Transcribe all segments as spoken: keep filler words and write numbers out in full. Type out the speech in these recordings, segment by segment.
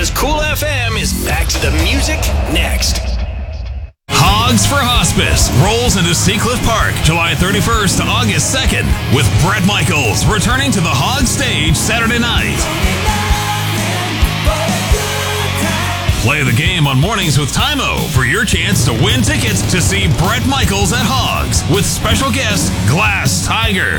Canada's Cool F M is back to the music next. Hogs for Hospice rolls into Seacliff Park July thirty-first to August second with Bret Michaels returning to the Hog stage Saturday night. Play the game on Mornings with Tymo for your chance to win tickets to see Bret Michaels at Hogs with special guest Glass Tiger.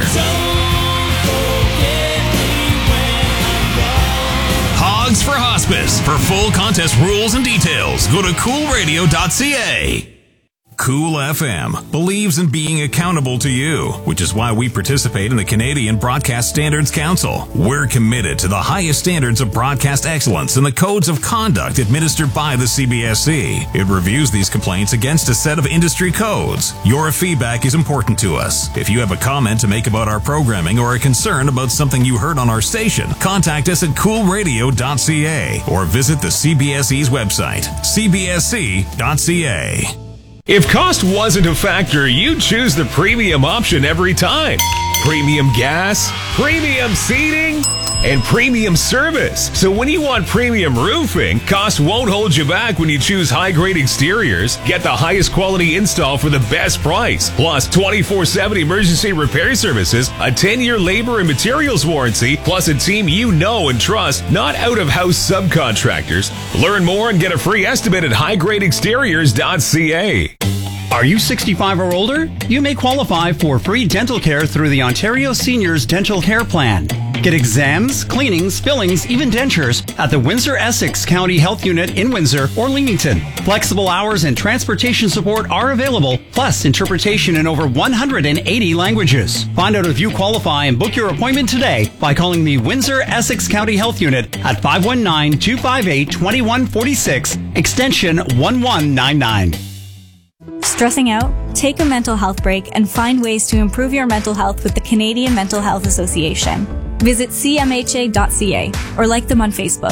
Hogs for Hospice. For full contest rules and details, go to cool radio dot c a. Cool F M believes in being accountable to you, which is why we participate in the Canadian Broadcast Standards Council. We're committed to the highest standards of broadcast excellence and the codes of conduct administered by the C B S C. It reviews these complaints against a set of industry codes. Your feedback is important to us. If you have a comment to make about our programming or a concern about something you heard on our station, contact us at cool radio dot c a or visit the C B S E's website, c b s c dot c a. If cost wasn't a factor, you'd choose the premium option every time. Premium gas, premium seating, and premium service. So when you want premium roofing, cost won't hold you back when you choose high-grade exteriors. Get the highest quality install for the best price. Plus twenty-four seven emergency repair services, a ten-year labor and materials warranty, plus a team you know and trust, not out-of-house subcontractors. Learn more and get a free estimate at high grade exteriors dot c a. Are you sixty-five or older? You may qualify for free dental care through the Ontario Seniors Dental Care Plan. Get exams, cleanings, fillings, even dentures at the Windsor-Essex County Health Unit in Windsor or Leamington. Flexible hours and transportation support are available, plus interpretation in over one hundred eighty languages. Find out if you qualify and book your appointment today by calling the Windsor-Essex County Health Unit at five one nine, two five eight, two one four six, extension one one nine nine. Stressing out? Take a mental health break and find ways to improve your mental health with the Canadian Mental Health Association. Visit c m h a dot c a or like them on Facebook.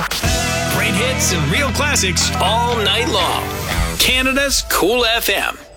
Great hits and real classics all night long. Canada's Cool F M.